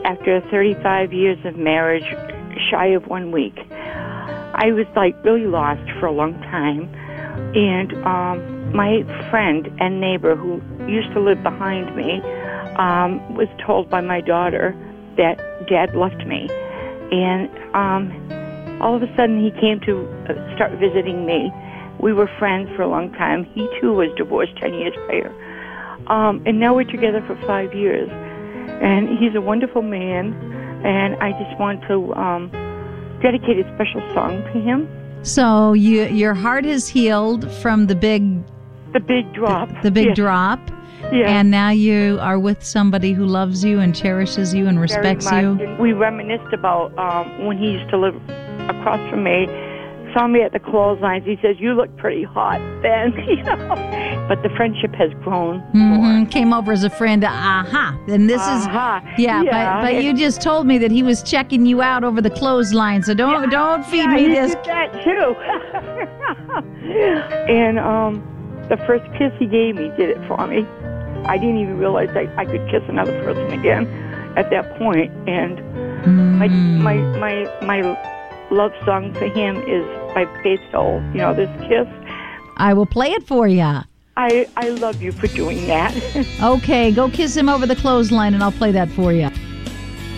after 35 years of marriage, shy of 1 week. I was really lost for a long time. And my friend and neighbor who used to live behind me was told by my daughter that Dad left me. And all of a sudden he came to start visiting me. We were friends for a long time. He too was divorced 10 years prior. And now we're together for 5 years. And he's a wonderful man. And I just want to dedicate a special song to him. So your heart has healed from the big drop. The big drop. Yeah. And now you are with somebody who loves you and cherishes you and respects you. And we reminisced about when he used to live across from me. Saw me at the clotheslines. He says, "You look pretty hot then," But the friendship has grown. Mm-hmm. Came over as a friend. And this is But you just told me that he was checking you out over the clothesline. So don't feed me this. Did that too. And the first kiss he gave me did it for me. I didn't even realize I could kiss another person again at that point. And my love song for him is by Faith Soul. This kiss. I will play it for you. I love you for doing that. Okay, go kiss him over the clothesline and I'll play that for you.